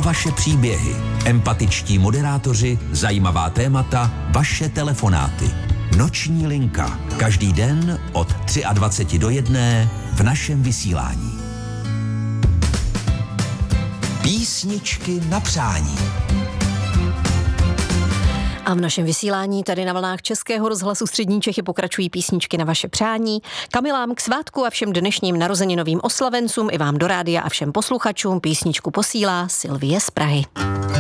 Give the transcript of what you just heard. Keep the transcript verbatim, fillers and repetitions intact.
vaše příběhy, empatičtí moderátoři, zajímavá témata, vaše telefonáty. Noční linka. Každý den od dvacet tři do jedné v našem vysílání. Písničky na přání. A v našem vysílání tady na vlnách Českého rozhlasu Střední Čechy pokračují písničky na vaše přání. Kamilám k svátku a všem dnešním narozeninovým oslavencům i vám do rádia a všem posluchačům písničku posílá Sylvie z Prahy.